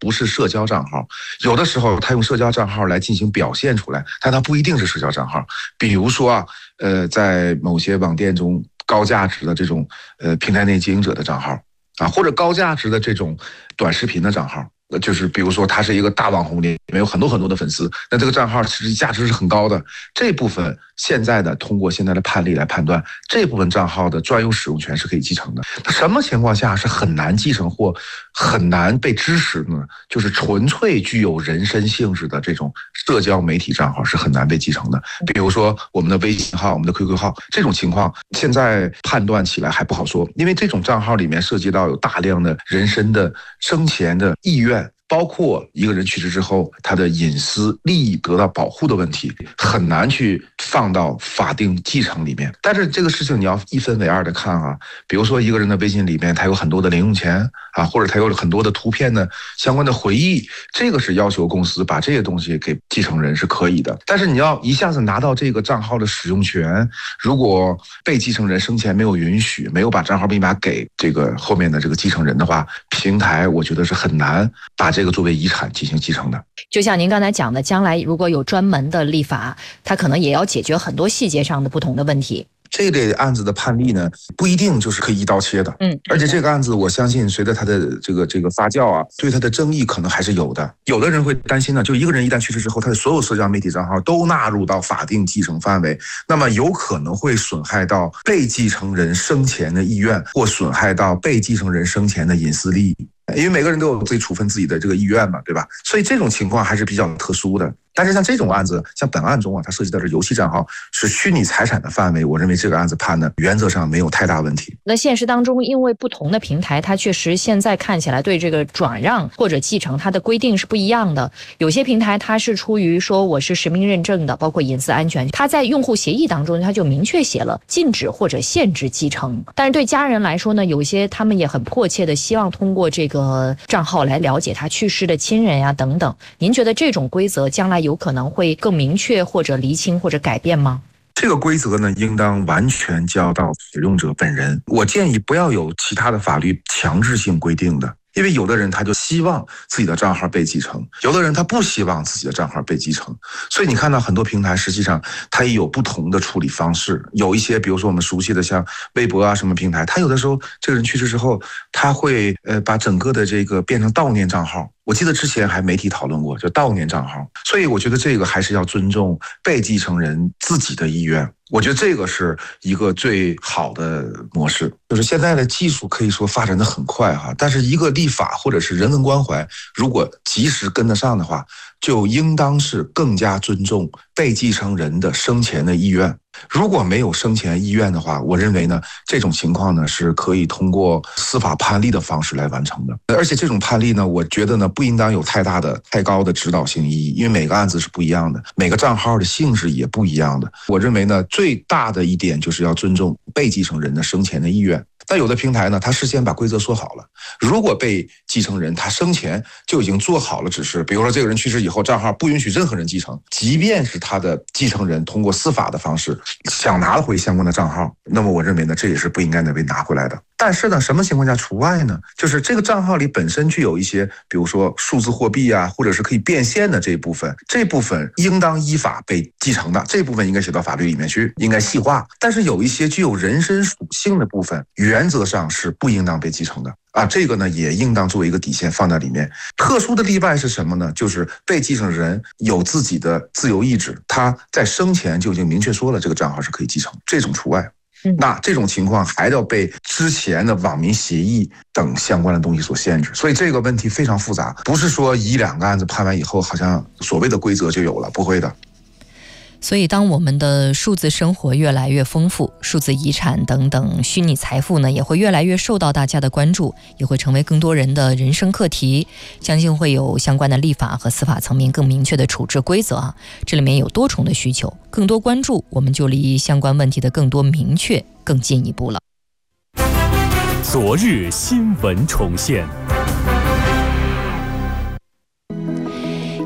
不是社交账号，有的时候他用社交账号来进行表现出来，但他不一定是社交账号。比如说啊，在某些网店中高价值的这种平台内经营者的账号啊，或者高价值的这种短视频的账号。就是比如说他是一个大网红，里面有很多的粉丝，那这个账号其实价值是很高的。这部分现在的通过现在的判例来判断，这部分账号的专有使用权是可以继承的。什么情况下是很难继承或很难被支持呢？就是纯粹具有人身性质的这种社交媒体账号是很难被继承的。比如说我们的微信号、我们的 QQ 号，这种情况现在判断起来还不好说，因为这种账号里面涉及到有大量的人身的生前的意愿，包括一个人去世之后他的隐私利益得到保护的问题，很难去放到法定继承里面。但是这个事情你要一分为二的看啊，比如说一个人的微信里面他有很多的零用钱啊，或者他有很多的图片的相关的回忆，这个是要求公司把这些东西给继承人是可以的。但是你要一下子拿到这个账号的使用权，如果被继承人生前没有允许，没有把账号密码给这个后面的这个继承人的话，平台我觉得是很难把这个作为遗产进行继承的。 就像您刚才讲的，将来如果有专门的立法，它可能也要解决很多细节上的不同的问题。 这类案子的判例呢，不一定就是可以一刀切的。而且这个案子，我相信随着它的这个发酵啊，对它的争议可能还是有的。有的人会担心呢，就一个人一旦去世之后，他的所有社交媒体账号都纳入到法定继承范围，那么有可能会损害到被继承人生前的意愿，或损害到被继承人生前的隐私利益。因为每个人都有自己处分自己的这个意愿嘛，对吧？所以这种情况还是比较特殊的。但是像这种案子，像本案中啊，它涉及到的游戏账号是虚拟财产的范围，我认为这个案子判的原则上没有太大问题。 那现实当中，因为不同的平台，它确实现在看起来对这个转让或者继承它的规定是不一样的。有些平台它是出于说我是实名认证的，包括隐私安全，它在用户协议当中它就明确写了禁止或者限制继承。但是对家人来说呢，有些他们也很迫切的希望通过这个账号来了解他去世的亲人呀等等。您觉得这种规则将来有可能会更明确或者厘清或者改变吗？ 这个规则呢，应当完全交到使用者本人。我建议不要有其他的法律强制性规定的。因为有的人他就希望自己的账号被继承，有的人他不希望自己的账号被继承，所以你看到很多平台实际上它也有不同的处理方式。有一些比如说我们熟悉的像微博啊什么平台，它有的时候这个人去世之后，他会把整个的这个变成悼念账号。我记得之前还媒体讨论过，就悼念账号。所以我觉得这个还是要尊重被继承人自己的意愿。我觉得这个是一个最好的模式。就是现在的技术可以说发展的很快哈，但是一个立法或者是人文关怀，如果及时跟得上的话，就应当是更加尊重被继承人的生前的意愿。如果没有生前意愿的话，我认为呢，这种情况呢是可以通过司法判例的方式来完成的。而且这种判例呢，我觉得呢不应当有太高的指导性意义，因为每个案子是不一样的，每个账号的性质也不一样的。我认为呢，最大的一点就是要尊重被继承人的生前的意愿。但有的平台呢，他事先把规则说好了，如果被继承人他生前就已经做好了指示，比如说这个人去世以后，账号不允许任何人继承，即便是他的继承人通过司法的方式想拿回相关的账号，那么我认为呢，这也是不应该被拿回来的。但是呢，什么情况下除外呢？就是这个账号里本身具有一些，比如说数字货币啊，或者是可以变现的这部分应当依法被继承的，这部分应该写到法律里面去，应该细化。但是有一些具有人身属性的部分，原则上是不应当被继承的啊，这个呢也应当作为一个底线放在里面。特殊的例外是什么呢？就是被继承人有自己的自由意志，他在生前就已经明确说了这个账号是可以继承，这种除外。那这种情况还要被之前的网民协议等相关的东西所限制，所以这个问题非常复杂，不是说一两个案子判完以后好像所谓的规则就有了，不会的。 所以当我们的数字生活越来越丰富，数字遗产等等虚拟财富呢，也会越来越受到大家的关注，也会成为更多人的人生课题。相信会有相关的立法和司法层面更明确的处置规则啊，这里面有多重的需求，更多关注，我们就离相关问题的更多明确更进一步了。 昨日新闻重现。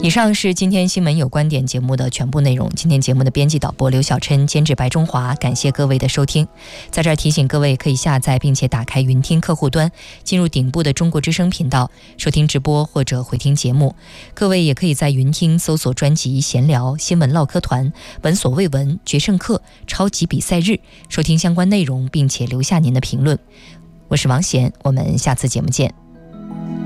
以上是今天新闻有观点节目的全部内容。今天节目的编辑导播刘小琛，监制白中华，感谢各位的收听。在这儿提醒各位，可以下载并且打开云听客户端，进入顶部的中国之声频道，收听直播或者回听节目。各位也可以在云听搜索专辑闲聊、新闻唠嗑团、闻所未闻、决胜客、超级比赛日，收听相关内容并且留下您的评论。我是王贤，我们下次节目见。